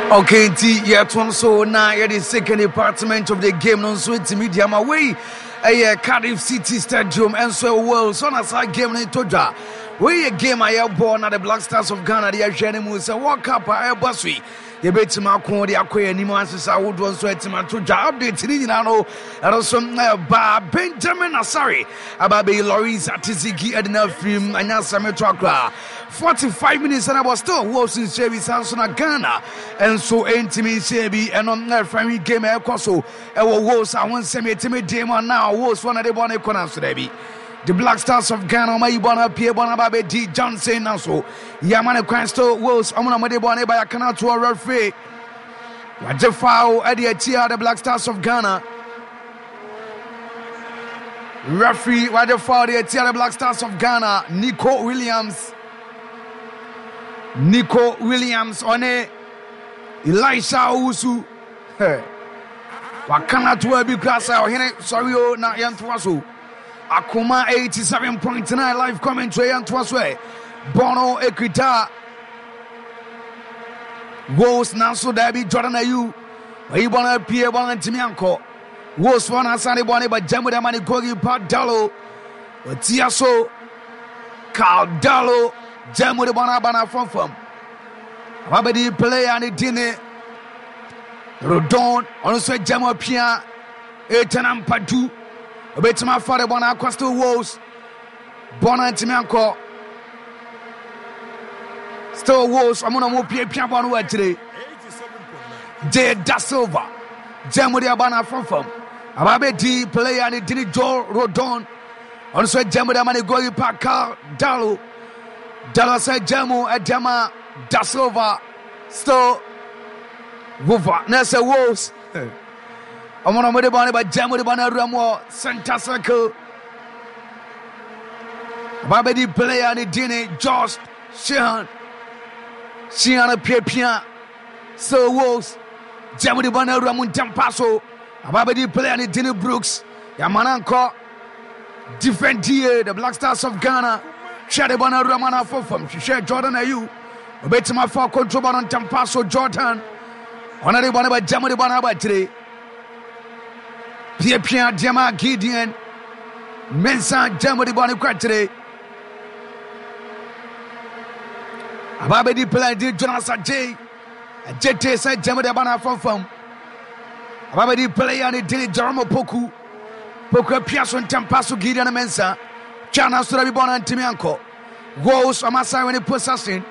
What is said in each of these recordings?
Okay, yet one so now the second department of the game non so it's media my way. Cardiff City Stadium and so well so as I game in Toja. We a game I have born at the Black Stars of Ghana, the Ajanimus, a World Cup I have Basui. You bet to my corner, the Aqua, and Nimas, I would want to to my Toja update in Nano, and also Benjamin Asari, Ababe Loris Atiziki Edna Film, and now Samuel Trakla. 45 minutes and I was still was in Chevy Samson Ghana, and so intimate Chevy and on that family game I also was I want semi timid demon now was one of the one economics today. The Black Stars of Ghana, my Bona Pierre Bonababe D. Johnson, now so Yamana Questo was Amona Madebone by a canal to a referee. Wajafao Adiatia, the Black Stars of Ghana. Referee Wajafao Adiatia, the Black Stars of Ghana. Nico Williams on a Elisha Usu. Wakana to a big class out here. Sorry, not Yantwasu. Akuma 87.9 live commentary and Twaswe. Bono Equita. Woes Nanso Dabi Jordan Ayu. Ibona Pierre Bon and Timianco. Woes one Asani Boni by Jamuda Manikogi Pat Dallo. Tiaso Caldalo. Jamuda Bonabana from Wabadi play and it didn't. Rodon also Jamo Pia Etanam Padu. Bet my father Bona Costa Wolves Bona and Timianco. Still Wolves, I'm gonna move Piabon word today. J. Da Silva, Jamudia Bana from Ababe D play and it didn't Joe Rodon. Also Jamuda Manigoi Paka Dalo. Dalo said Jamu Adama Da Silva. Still Wova Nessa Wolves. I'm on a Modibana by Jamudibana Ramo, Santa Circle. Babadi player and it didn't Josh Sheehan Pia. So Wolves Jamudibana Ramon Tampaso. Babadi player and it didn't Brooks. Yamananko. Different DA, the Black Stars of Ghana. Shadibana Ramana from Share Jordan Ayu. Betima for control on Tampaso Jordan. Honorable by Jamudibana by today. Pierre Diama Gideon Mensa Jamudi Boni today. Ababedi play did Jonas J. Jete said Jamudi Bana from Ababedi play and it did Jerome Poku Piason Tampaso Gideon Mensa Chana Surabibona and Timianco Woes Amasa when he puts us in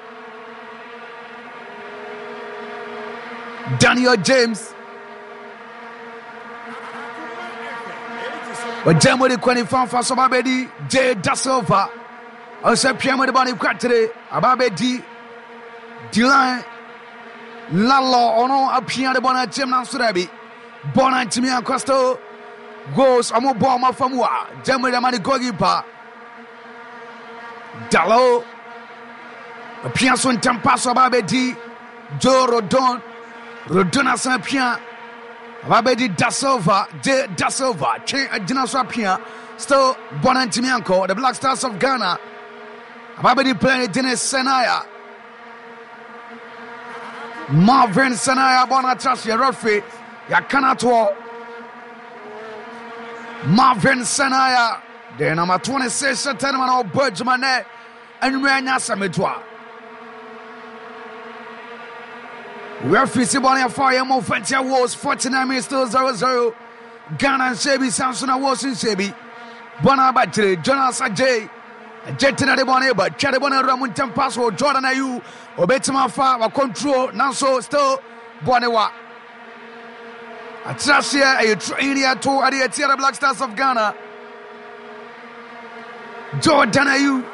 Daniel James. But Jamudi Quani found for Sababedi, J. Da Silva, on Sir Piamo de Bani Quatre, Ababedi, Dilan, Lalo, Ono, Apia de Bona, Jemna Surabi, Bona and Timia Costo, goes Amo Boma Famua, Jamudi Mani Gogipa, Dalo, Piason Tampaso Ababedi, Joe Rodona Saint Pierre. Babedi Da Silva, Da Silva, Dinasapia, still Bonantimianco, the Black Stars of Ghana. Babedi playing Dennis Senaya. Marvin Senaya Bonatrasia Rofi, Yakanato. Marvin Senaya, the number 26, Tenement of Bergman, and Rania Samitwa. Referee Sibania Fire Mofentia was 49 minutes still 0-0. Ghana and Shebi Samson was in Shebi. Bona Battery, Jonas Ajay, Jetina de Boneba, Chadabona Ramon Tampaso, Jordan Ayu, Obetima Fa, control, now so still Bonewa. Atrasia, a training to Adiatia Black Stars of Ghana. Jordan Ayu.